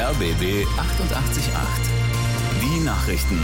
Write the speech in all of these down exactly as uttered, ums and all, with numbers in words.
R B B achtundachtzig Komma acht. Die Nachrichten.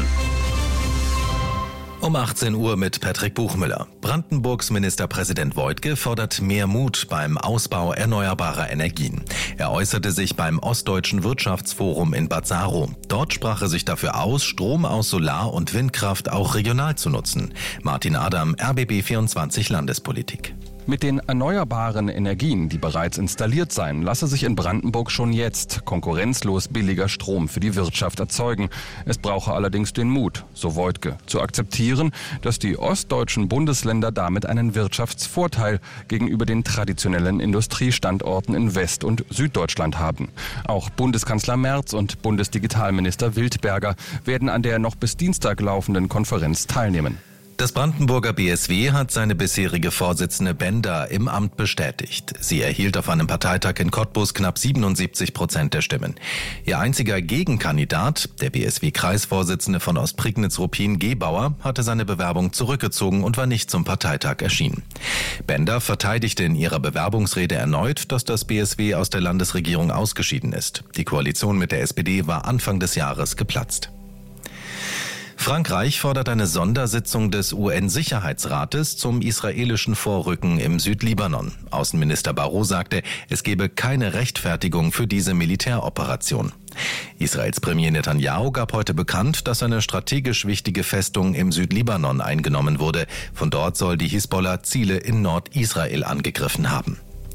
Um achtzehn Uhr mit Patrick Buchmüller. Brandenburgs Ministerpräsident Woidke fordert mehr Mut beim Ausbau erneuerbarer Energien. Er äußerte sich beim Ostdeutschen Wirtschaftsforum in Bad Saro. Dort sprach er sich dafür aus, Strom aus Solar- und Windkraft auch regional zu nutzen. Martin Adam, R B B vierundzwanzig Landespolitik. Mit den erneuerbaren Energien, die bereits installiert seien, lasse sich in Brandenburg schon jetzt konkurrenzlos billiger Strom für die Wirtschaft erzeugen. Es brauche allerdings den Mut, so Woidke, zu akzeptieren, dass die ostdeutschen Bundesländer damit einen Wirtschaftsvorteil gegenüber den traditionellen Industriestandorten in West- und Süddeutschland haben. Auch Bundeskanzler Merz und Bundesdigitalminister Wildberger werden an der noch bis Dienstag laufenden Konferenz teilnehmen. Das Brandenburger B S W hat seine bisherige Vorsitzende Bender im Amt bestätigt. Sie erhielt auf einem Parteitag in Cottbus knapp siebenundsiebzig Prozent der Stimmen. Ihr einziger Gegenkandidat, der B S W-Kreisvorsitzende von Ostprignitz-Ruppin Gebauer, hatte seine Bewerbung zurückgezogen und war nicht zum Parteitag erschienen. Bender verteidigte in ihrer Bewerbungsrede erneut, dass das B S W aus der Landesregierung ausgeschieden ist. Die Koalition mit der S P D war Anfang des Jahres geplatzt. Frankreich fordert eine Sondersitzung des U N-Sicherheitsrates zum israelischen Vorrücken im Südlibanon. Außenminister Barrot sagte, es gebe keine Rechtfertigung für diese Militäroperation. Israels Premier Netanyahu gab heute bekannt, dass eine strategisch wichtige Festung im Südlibanon eingenommen wurde. Von dort soll die Hisbollah Ziele in Nordisrael angegriffen haben.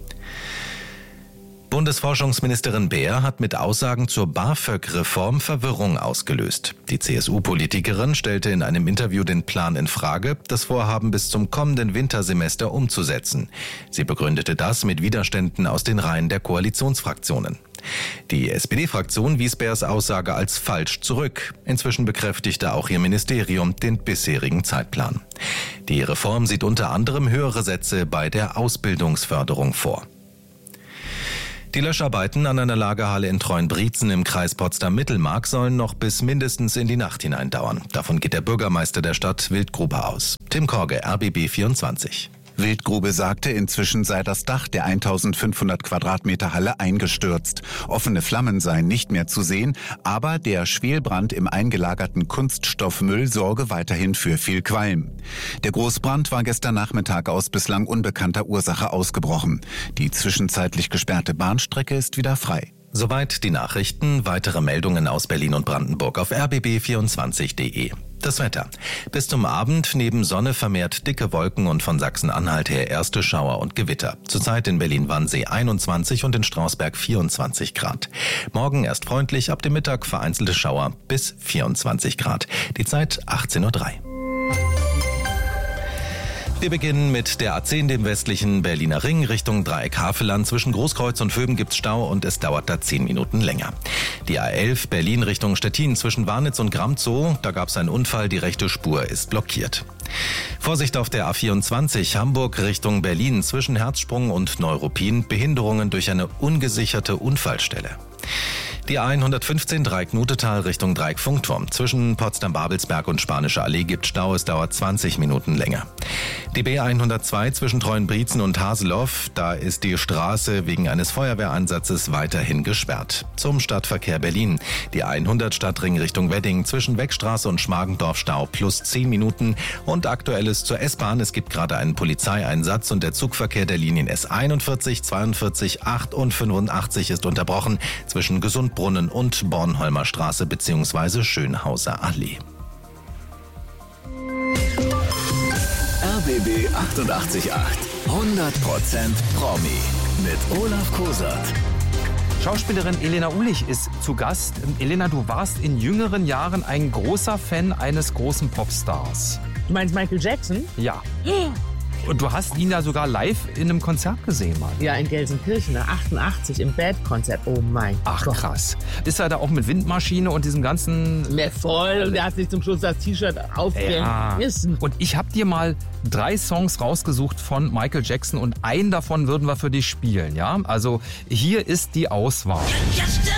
Bundesforschungsministerin Beer hat mit Aussagen zur BAföG-Reform Verwirrung ausgelöst. Die C S U-Politikerin stellte in einem Interview den Plan in Frage, das Vorhaben bis zum kommenden Wintersemester umzusetzen. Sie begründete das mit Widerständen aus den Reihen der Koalitionsfraktionen. Die S P D-Fraktion wies Beers Aussage als falsch zurück. Inzwischen bekräftigte auch ihr Ministerium den bisherigen Zeitplan. Die Reform sieht unter anderem höhere Sätze bei der Ausbildungsförderung vor. Die Löscharbeiten an einer Lagerhalle in Treuenbrietzen im Kreis Potsdam-Mittelmark sollen noch bis mindestens in die Nacht hinein dauern. Davon geht der Bürgermeister der Stadt Wildgrube aus. Tim Korge, R B B vierundzwanzig. Wildgrube sagte, inzwischen sei das Dach der eintausendfünfhundert Quadratmeter Halle eingestürzt. Offene Flammen seien nicht mehr zu sehen, aber der Schwelbrand im eingelagerten Kunststoffmüll sorge weiterhin für viel Qualm. Der Großbrand war gestern Nachmittag aus bislang unbekannter Ursache ausgebrochen. Die zwischenzeitlich gesperrte Bahnstrecke ist wieder frei. Soweit die Nachrichten. Weitere Meldungen aus Berlin und Brandenburg auf r b b vierundzwanzig punkt de. Das Wetter. Bis zum Abend neben Sonne vermehrt dicke Wolken und von Sachsen-Anhalt her erste Schauer und Gewitter. Zurzeit in Berlin-Wannsee einundzwanzig und in Strausberg vierundzwanzig Grad. Morgen erst freundlich, ab dem Mittag vereinzelte Schauer bis vierundzwanzig Grad. Die Zeit achtzehn Uhr drei. Wir beginnen mit der A zehn, dem westlichen Berliner Ring, Richtung Dreieck Havelland. Zwischen Großkreuz und Vöben gibt's Stau und es dauert da zehn Minuten länger. Die A elf, Berlin Richtung Stettin, zwischen Warnitz und Gramzow, da gab's einen Unfall, die rechte Spur ist blockiert. Vorsicht auf der A vierundzwanzig, Hamburg Richtung Berlin, zwischen Herzsprung und Neuruppin, Behinderungen durch eine ungesicherte Unfallstelle. Die A hundertfünfzehn Dreieck-Nutetal Richtung Dreieck-Funkturm. Zwischen Potsdam-Babelsberg und Spanische Allee gibt Stau, es dauert zwanzig Minuten länger. Die B hundertzwei zwischen Treuenbrietzen und Haseloff, da ist die Straße wegen eines Feuerwehreinsatzes weiterhin gesperrt. Zum Stadtverkehr Berlin. Die hundert Stadtring Richtung Wedding, zwischen Weckstraße und Schmargendorf Stau plus zehn Minuten. Und Aktuelles zur S-Bahn. Es gibt gerade einen Polizeieinsatz und der Zugverkehr der Linien S einundvierzig, zweiundvierzig, acht und fünfundachtzig ist unterbrochen zwischen Gesundbrunnen und Bornholmer Straße bzw. Schönhauser Allee. R B B achtundachtzig Komma acht. hundert Prozent Promi mit Olaf Kosert. Schauspielerin Elena Ulich ist zu Gast. Elena, du warst in jüngeren Jahren ein großer Fan eines großen Popstars. Du meinst Michael Jackson? Ja. Und du hast ihn ja sogar live in einem Konzert gesehen, Mann. Ja, in Gelsenkirchen, achtundachtzig, im Bad-Konzert. Oh mein Ach, Gott. krass. Ist er da auch mit Windmaschine und diesem ganzen... Mehr voll und er hat sich zum Schluss das T-Shirt aufgerissen. Ja. Und ich habe dir mal drei Songs rausgesucht von Michael Jackson und einen davon würden wir für dich spielen, ja? Also hier ist die Auswahl.